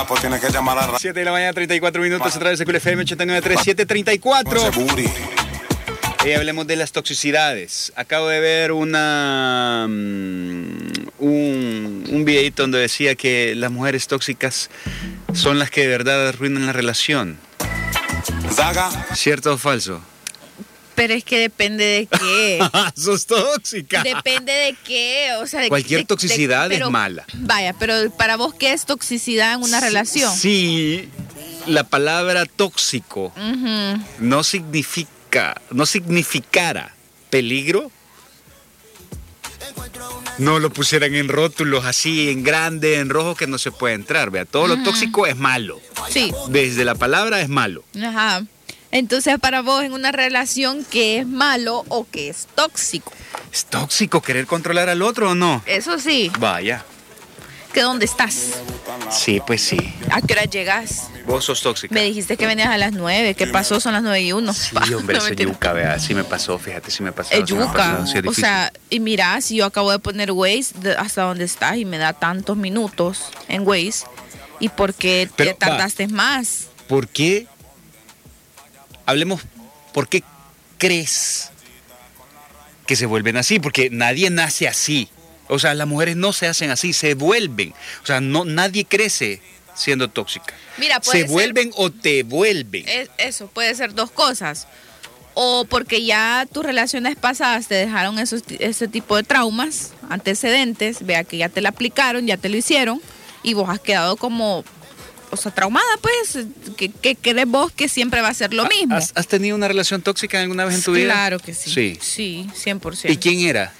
Pues tienes que llamar a 7 de la mañana, 34 minutos a través de QFM 89.3, 7:34. Y hablemos de las toxicidades. Acabo de ver un videito donde decía que las mujeres tóxicas son las que de verdad arruinan la relación. ¿Cierto o falso? Pero es que depende de qué. Sos tóxica. Depende de qué, o sea, cualquier toxicidad es mala. Vaya, pero para vos, ¿qué es toxicidad en una relación? Sí, la palabra tóxico no significara peligro, no lo pusieran en rótulos así, en grande, en rojo, que no se puede entrar. Vea, todo lo tóxico es malo. Sí. Desde la palabra es malo. Ajá. Entonces, para vos, en una relación, ¿qué es malo o qué es tóxico? ¿Es tóxico querer controlar al otro o no? Eso sí. Vaya. ¿Que dónde estás? Sí, pues sí. ¿A qué hora llegas? Vos sos tóxica. Me dijiste que venías a las 9. ¿Qué pasó? Son las 9:01. Sí, hombre, no, ese yuca, vea, sí me pasó, fíjate, sí me pasó. Yuca. Sí, o sea, y mira, si yo acabo de poner Waze hasta donde estás y me da tantos minutos en Waze, ¿y por qué te tardaste más? ¿Por qué? Hablemos, ¿por qué crees que se vuelven así? Porque nadie nace así. O sea, las mujeres no se hacen así, se vuelven. O sea, nadie crece siendo tóxica. Mira, se vuelven o te vuelven. Eso, puede ser dos cosas. O porque ya tus relaciones pasadas te dejaron ese tipo de traumas, antecedentes, vea que ya te la aplicaron, ya te lo hicieron, y vos has quedado como... O sea, traumada, pues, que crees vos que siempre va a ser lo mismo. ¿Has tenido una relación tóxica alguna vez en tu vida? Claro que sí. Sí, 100%. ¿Y quién era?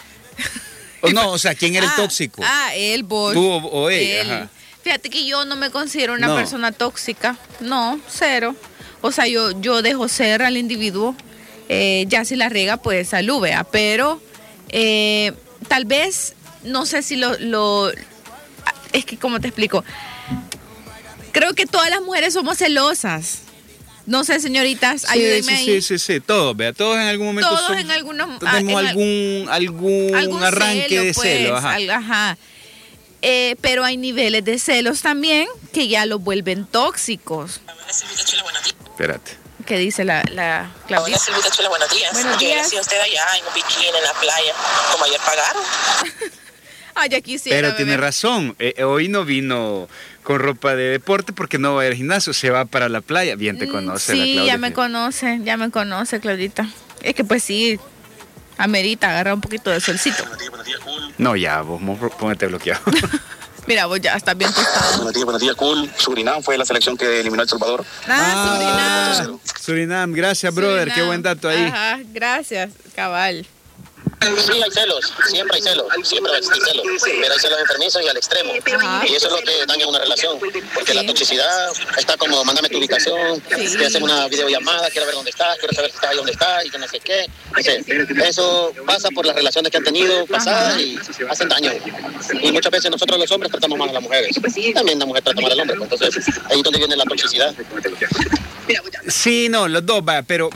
¿Quién era el tóxico? Él, vos. ¿Tú o él? Ajá. Fíjate que yo no me considero una persona tóxica. No, cero. O sea, yo dejo ser al individuo. Ya si la riega, pues salud, vea. Pero tal vez, no sé si es que, ¿cómo te explico? Creo que todas las mujeres somos celosas. No sé, señoritas, ayúdenme ahí. Sí, todos, vea, todos en algún momento tenemos algún arranque de celo, ajá. Pero hay niveles de celos también que ya los vuelven tóxicos. Espérate. ¿Qué dice la Claudia? Hola, Silvita Chula, buenos días. Buenos días. Yo le decía a usted allá en un bikini en la playa, como ayer pagaron. Ya quisiera. Pero tiene razón, hoy no vino con ropa de deporte porque no va a ir al gimnasio, se va para la playa. Bien te conoce la Claudia. Sí, ya me conoce, Claudita. Es que pues sí, amerita agarrar un poquito de solcito. No, ya, vos póngate bloqueado. Mira, vos ya estás bien tostado. Buenos días, cool. Surinam fue la selección que eliminó a El Salvador. Surinam. Gracias, brother, Surinam. Qué buen dato ahí. Ajá, gracias, cabal. Sí, hay celos, siempre hay celos, siempre va a existir celos, pero hay celos enfermizos y al extremo. Ajá. Y eso es lo que daña una relación, porque la toxicidad está como, mándame tu ubicación, te hacen una videollamada, quiero ver dónde estás, quiero saber si estás ahí dónde estás, y que no sé qué. Eso pasa por las relaciones que han tenido pasadas y hacen daño. Y muchas veces nosotros los hombres tratamos mal a las mujeres, también la mujer trata mal al hombre, entonces ahí es donde viene la toxicidad. Sí, no, los dos, va, pero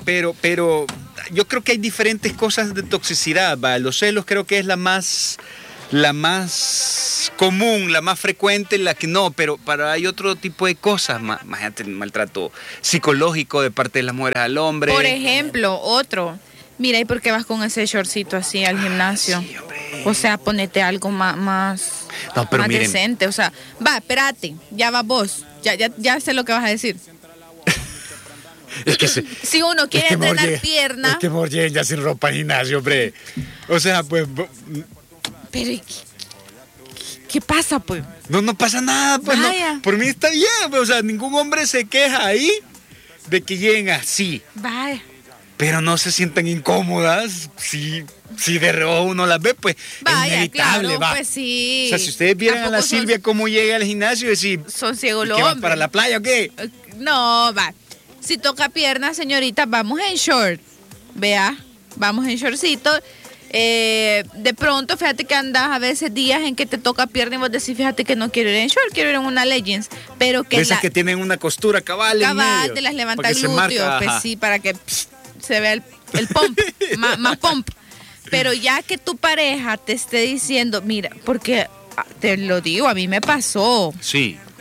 yo creo que hay diferentes cosas de toxicidad, va. Los celos creo que es la más común, la más frecuente, la que no, pero hay otro tipo de cosas, más maltrato psicológico de parte de las mujeres al hombre. Por ejemplo, otro, mira, ¿y por qué vas con ese shortcito así al gimnasio? Sí, hombre. O sea, ponete algo más decente, o sea, espérate, ya va vos, ya sé lo que vas a decir. Es que si uno quiere entrenar pierna. Es que Morgen ya sin ropa en gimnasio, hombre. O sea, pues. Pero ¿qué pasa, pues? No pasa nada, pues. No, por mí está bien, pues, o sea, ningún hombre se queja ahí de que lleguen así. Vaya. Pero no se sientan incómodas si de reojo uno las ve, pues es inevitable, claro, va. Pues sí. O sea, si ustedes vieran a la Silvia cómo llega al gimnasio, decir, son ciegos los hombres. hombres. ¿Para la playa o qué? No, va. Si toca pierna, señorita, vamos en short. Vea, vamos en shortcito. De pronto, fíjate que andas a veces días en que te toca pierna y vos decís, fíjate que no quiero ir en short, quiero ir en una leggings. Pero que esas que tienen una costura cabal en medio, te las levanta glúteos, pues sí, para que se vea el pump, más pump. Pero ya que tu pareja te esté diciendo, mira, porque te lo digo, a mí me pasó. Sí.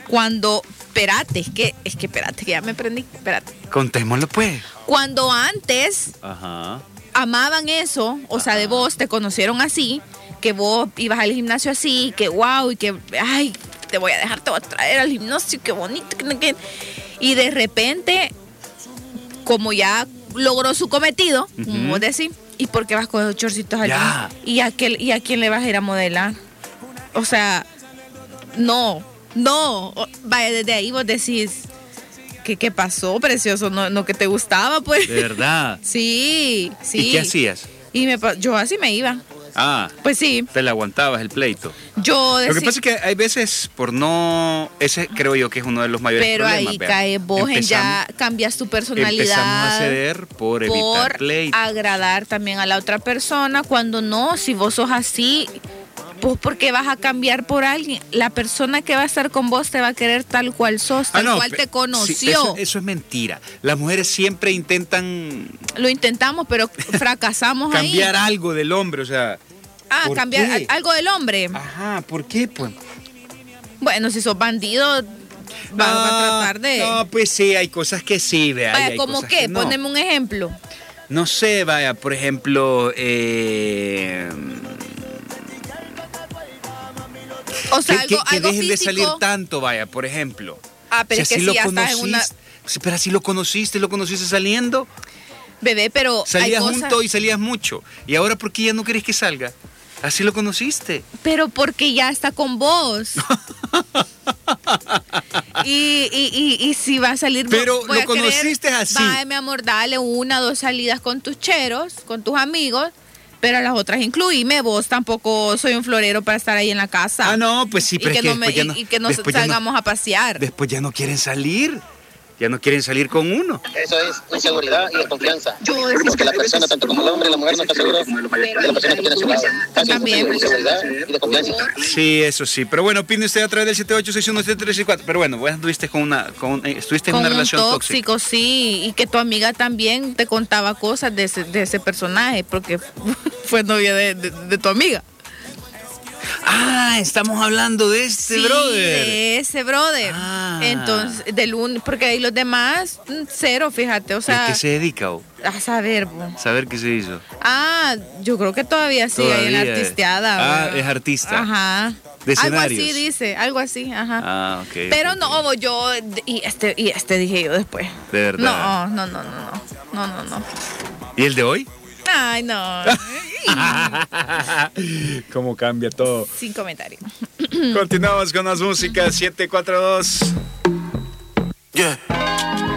espérate, que ya me prendí, espérate. Contémoslo, pues. Cuando antes amaban eso, o sea, de vos, te conocieron así, que vos ibas al gimnasio así, que wow, y que, ay, te voy a traer al gimnasio, qué bonito. Y de repente, como ya logró su cometido, como vos decís, ¿y por qué vas con esos chorcitos al gimnasio? ¿Y a quién le vas a ir a modelar? O sea, no, vaya, desde ahí vos decís, ¿qué pasó, precioso? No que te gustaba, pues. ¿De verdad? Sí. ¿Y qué hacías? Yo así me iba. Pues sí. Te le aguantabas el pleito. Lo que pasa es que hay veces ese creo yo que es uno de los mayores problemas. Pero ahí cae vos ya cambias tu personalidad. Empezamos a ceder por evitar pleito. Agradar también a la otra persona, cuando no, si vos sos así, pues porque vas a cambiar por alguien. La persona que va a estar con vos te va a querer tal cual sos, tal cual te conoció. Sí, eso es mentira. Las mujeres siempre intentan... Lo intentamos, pero fracasamos cambiar algo del hombre, o sea... cambiar algo del hombre. Ajá, ¿por qué, pues? Bueno, si sos bandido, vas a tratar de... No, pues sí, hay cosas que sí, vea. Vaya, ¿cómo qué? No. Poneme un ejemplo. No sé, vaya, por ejemplo... O sea, que algo dejen físico. de salir tanto, vaya, por ejemplo. Pero es que si ya estás en una... Pero así lo conociste saliendo. Bebé, pero salías juntos y salías mucho. Y ahora, ¿por qué ya no querés que salga? Así lo conociste. Pero porque ya está con vos. y si va a salir... Pero lo conociste así. Vaya, mi amor, dale 1 o 2 salidas con tus cheros, con tus amigos. Pero a las otras incluíme, vos tampoco soy un florero para estar ahí en la casa. No, pues sí, pero y que no salgamos a pasear. Después ya no quieren salir. Ya no quieren salir con uno. Eso es inseguridad y desconfianza. Porque la persona, tanto como el hombre y la mujer, no está seguro de la persona que tiene a su lado. También inseguridad y desconfianza. Sí, eso sí. Pero bueno, opine usted a través del 78617364. Pero bueno, vos estuviste estuviste en una relación tóxica. Sí. Y que tu amiga también te contaba cosas de ese personaje, porque fue novia de tu amiga. Estamos hablando de brother. De ese brother. Entonces, porque ahí los demás, cero, fíjate, o sea. ¿A qué se dedica? A saber, ¿Saber qué se hizo? Yo creo que todavía sigue ahí en la artisteada. Es artista. Ajá. De escenarios. Algo así dice, algo así, ajá. Ok. Pero no, yo, y este dije yo después. De verdad. No. ¿Y el de hoy? Ay, no. ¿Cómo cambia todo? Sin comentario. Continuamos con las músicas 742. Yeah.